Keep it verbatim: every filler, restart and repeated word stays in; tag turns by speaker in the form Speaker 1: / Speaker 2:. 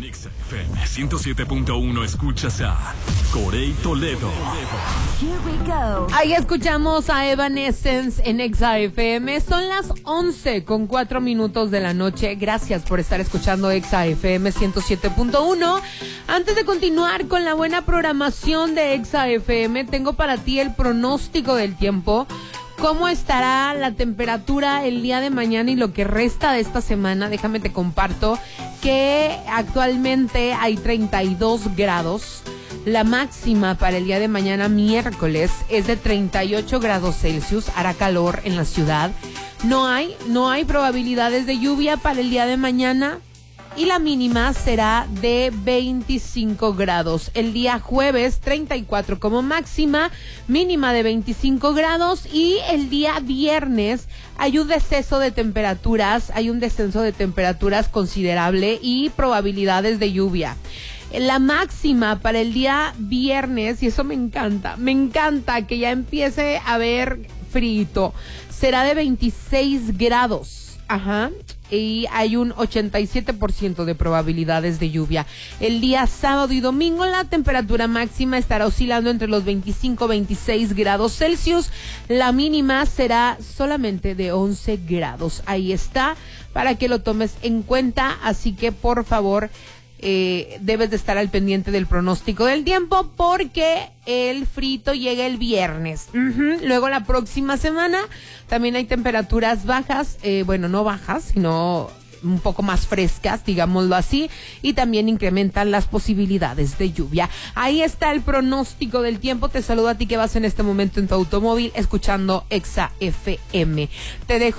Speaker 1: Exa F M ciento siete punto uno escuchas a Corey Toledo.
Speaker 2: Here we go.
Speaker 3: Ahí escuchamos a Evanescence en Exa F M. Son las once con cuatro minutos de la noche. Gracias por estar escuchando Exa F M ciento siete punto uno. Antes de continuar con la buena programación de Exa F M, tengo para ti el pronóstico del tiempo. ¿Cómo estará la temperatura el día de mañana y lo que resta de esta semana? Déjame te comparto que actualmente hay treinta y dos grados. La máxima para el día de mañana, miércoles, es de treinta y ocho grados Celsius. Hará calor en la ciudad. No hay, no hay probabilidades de lluvia para el día de mañana. Y la mínima será de veinticinco grados. El día jueves, treinta y cuatro como máxima, mínima de veinticinco grados. Y el día viernes hay un descenso de temperaturas, hay un descenso de temperaturas considerable y probabilidades de lluvia. La máxima para el día viernes, y eso me encanta, me encanta que ya empiece a haber frito, será de veintiséis grados. Ajá. Y hay un ochenta y siete por ciento de probabilidades de lluvia. El día sábado y domingo la temperatura máxima estará oscilando entre los veinticinco y veintiséis grados Celsius. La mínima será solamente de once grados. Ahí está, para que lo tomes en cuenta. Así que por favor, eh, debes de estar al pendiente del pronóstico del tiempo, porque el frito llega el viernes. Uh-huh. Luego la próxima semana también hay temperaturas bajas, eh, bueno, no bajas, sino un poco más frescas, digámoslo así, y también incrementan las posibilidades de lluvia. Ahí está el pronóstico del tiempo. Te saludo a ti que vas en este momento en tu automóvil escuchando Exa F M. Te dejo